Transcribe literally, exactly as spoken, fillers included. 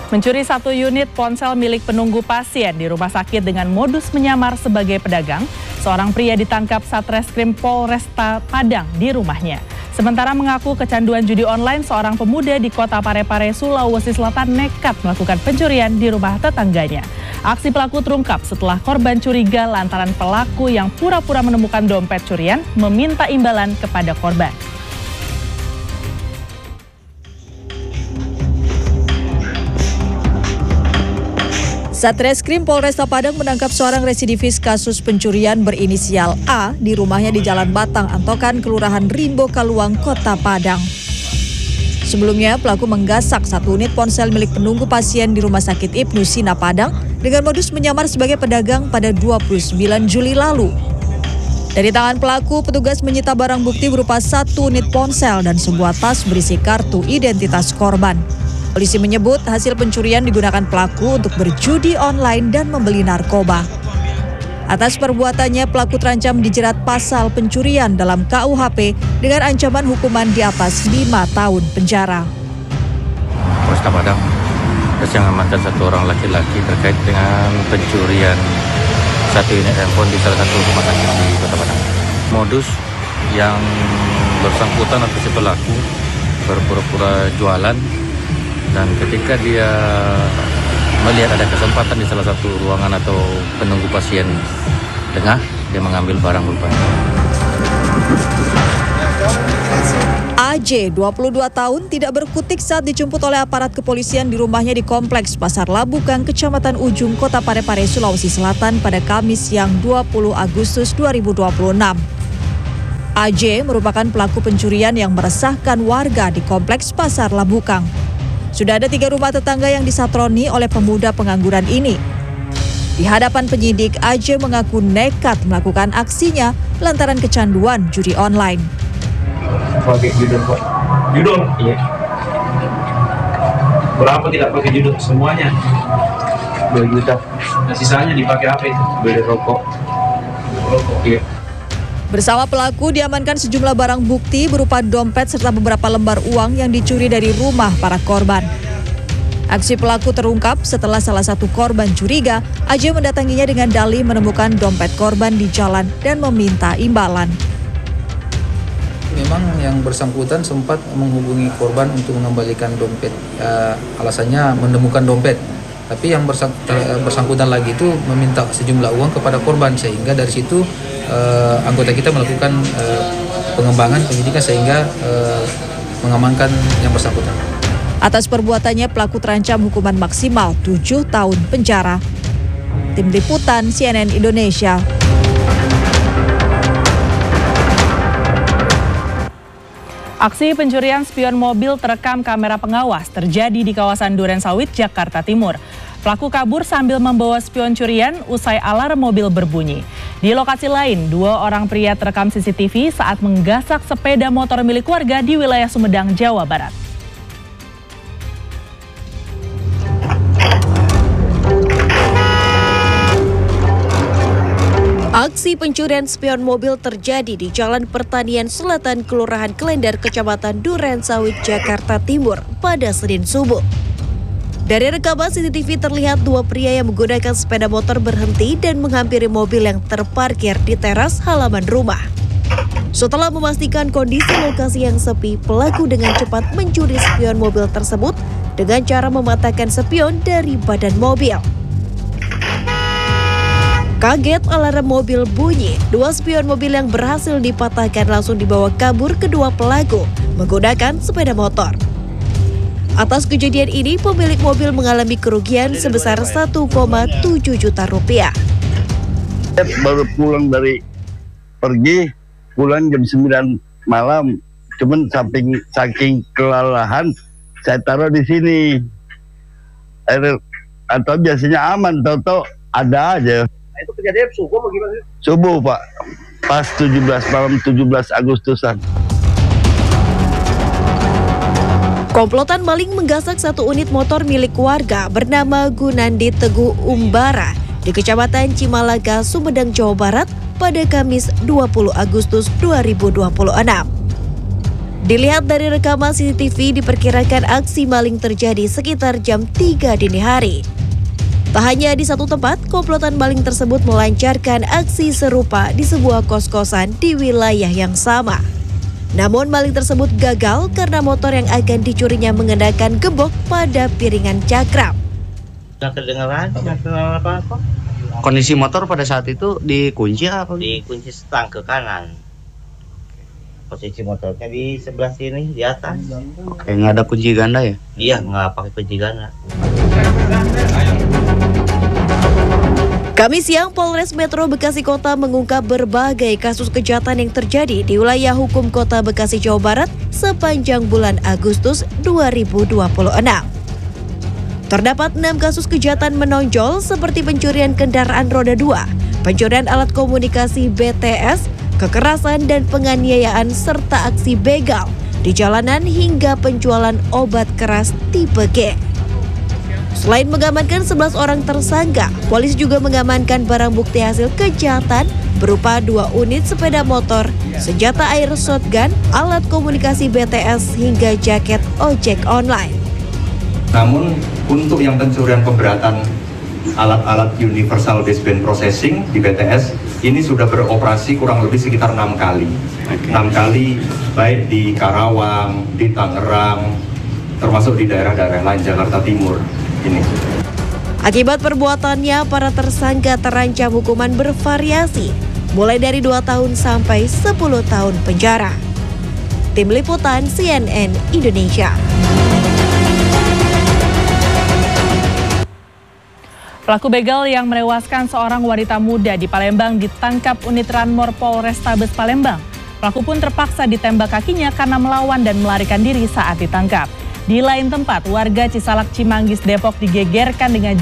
Mencuri satu unit ponsel milik penunggu pasien di rumah sakit dengan modus menyamar sebagai pedagang, seorang pria ditangkap Satreskrim Polresta Padang di rumahnya. Sementara mengaku kecanduan judi online, seorang pemuda di kota Parepare, Sulawesi Selatan nekat melakukan pencurian di rumah tetangganya. Aksi pelaku terungkap setelah korban curiga lantaran pelaku yang pura-pura menemukan dompet curian meminta imbalan kepada korban. Satreskrim Polresta Padang menangkap seorang residivis kasus pencurian berinisial A di rumahnya di Jalan Batang Antokan, Kelurahan Rimbo Kaluang, Kota Padang. Sebelumnya, pelaku menggasak satu unit ponsel milik penunggu pasien di Rumah Sakit Ibnu Sina Padang dengan modus menyamar sebagai pedagang pada dua puluh sembilan Juli lalu. Dari tangan pelaku, petugas menyita barang bukti berupa satu unit ponsel dan sebuah tas berisi kartu identitas korban. Polisi menyebut hasil pencurian digunakan pelaku untuk berjudi online dan membeli narkoba. Atas perbuatannya, pelaku terancam dijerat pasal pencurian dalam K U H P dengan ancaman hukuman di atas lima tahun penjara. Polresta Padang yang mengamankan satu orang laki-laki terkait dengan pencurian satu unit handphone di salah satu rumah sakit di Kota Padang. Modus yang bersangkutan atau si pelaku berpura-pura jualan, dan ketika dia melihat ada kesempatan di salah satu ruangan atau penunggu pasien tengah, dia mengambil barang berupa. A J, dua puluh dua tahun, tidak berkutik saat dijemput oleh aparat kepolisian di rumahnya di Kompleks Pasar Labukang, Kecamatan Ujung, Kota Parepare, Sulawesi Selatan pada Kamis siang dua puluh Agustus dua ribu dua puluh enam. A J merupakan pelaku pencurian yang meresahkan warga di Kompleks Pasar Labukang. Sudah ada tiga rumah tetangga yang disatroni oleh pemuda pengangguran ini. Di hadapan penyidik, A J mengaku nekat melakukan aksinya lantaran kecanduan judi online. Pakai judul kok. Judul? Iya. Berapa tidak pakai judul? Semuanya. dua juta. Nah, sisanya dipakai apa itu? Beli rokok. Rokok. Iya. Bersama pelaku diamankan sejumlah barang bukti berupa dompet serta beberapa lembar uang yang dicuri dari rumah para korban. Aksi pelaku terungkap setelah salah satu korban curiga, A J mendatanginya dengan dalih menemukan dompet korban di jalan dan meminta imbalan. Memang yang bersangkutan sempat menghubungi korban untuk mengembalikan dompet. Uh, alasannya menemukan dompet. Tapi yang bersangkutan lagi itu meminta sejumlah uang kepada korban, sehingga dari situ uh, anggota kita melakukan uh, pengembangan penyidikan sehingga uh, mengamankan yang bersangkutan. Atas perbuatannya, pelaku terancam hukuman maksimal tujuh tahun penjara. Tim Liputan C N N Indonesia. Aksi pencurian spion mobil terekam kamera pengawas terjadi di kawasan Durensawit, Jakarta Timur. Pelaku kabur sambil membawa spion curian usai alarm mobil berbunyi. Di lokasi lain, dua orang pria terekam C C T V saat menggasak sepeda motor milik warga di wilayah Sumedang, Jawa Barat. Aksi pencurian spion mobil terjadi di Jalan Pertanian Selatan, Kelurahan Klender, Kecamatan Durensawit, Jakarta Timur pada Senin subuh. Dari rekaman C C T V terlihat dua pria yang menggunakan sepeda motor berhenti dan menghampiri mobil yang terparkir di teras halaman rumah. Setelah memastikan kondisi lokasi yang sepi, pelaku dengan cepat mencuri spion mobil tersebut dengan cara mematahkan spion dari badan mobil. Kaget alarm mobil bunyi, dua spion mobil yang berhasil dipatahkan langsung dibawa kabur kedua pelaku menggunakan sepeda motor. Atas kejadian ini, pemilik mobil mengalami kerugian sebesar satu koma tujuh juta rupiah. Baru pulang dari pergi, pulang jam sembilan malam. Cuman saking, saking kelelahan, saya taruh di sini. Atau biasanya aman, tahu-tahu ada aja. Itu kejadian subuh atau gimana? Subuh, Pak. Pas tujuh belas malam tujuh belas Agustusan. Komplotan maling menggasak satu unit motor milik warga bernama Gunandi Teguh Umbara di Kecamatan Cimalaga, Sumedang, Jawa Barat pada Kamis dua puluh Agustus dua ribu dua puluh enam. Dilihat dari rekaman C C T V, diperkirakan aksi maling terjadi sekitar jam tiga dini hari. Tak hanya di satu tempat, komplotan maling tersebut melancarkan aksi serupa di sebuah kos-kosan di wilayah yang sama. Namun maling tersebut gagal karena motor yang akan dicurinya mengenakan gembok pada piringan cakram. Nggak kedengeran, nggak kedengeran apa-apa. Kondisi motor pada saat itu dikunci apa? Dikunci stang ke kanan. Posisi motornya di sebelah sini, di atas. Oke, nggak ada kunci ganda ya? Iya, nggak pakai kunci ganda. Kamis siang, Polres Metro Bekasi Kota mengungkap berbagai kasus kejahatan yang terjadi di wilayah hukum Kota Bekasi, Jawa Barat sepanjang bulan Agustus dua ribu dua puluh enam. Terdapat enam kasus kejahatan menonjol seperti pencurian kendaraan roda dua, pencurian alat komunikasi B T S, kekerasan dan penganiayaan serta aksi begal di jalanan hingga penjualan obat keras tipe G. Selain mengamankan sebelas orang tersangka, polisi juga mengamankan barang bukti hasil kejahatan berupa dua unit sepeda motor, senjata air shotgun, alat komunikasi B T S hingga jaket ojek online. Namun untuk yang pencurian pemberatan alat-alat Universal Baseband Processing di B T S ini sudah beroperasi kurang lebih sekitar enam kali. enam kali baik di Karawang, di Tangerang, termasuk di daerah-daerah lain Jakarta Timur ini. Akibat perbuatannya, para tersangka terancam hukuman bervariasi, mulai dari dua tahun sampai sepuluh tahun penjara. Tim Liputan C N N Indonesia. Pelaku begal yang menewaskan seorang wanita muda di Palembang ditangkap unit Ranmor Polrestabes Palembang. Pelaku pun terpaksa ditembak kakinya karena melawan dan melarikan diri saat ditangkap. Di lain tempat, warga Cisalak Cimanggis Depok digegerkan dengan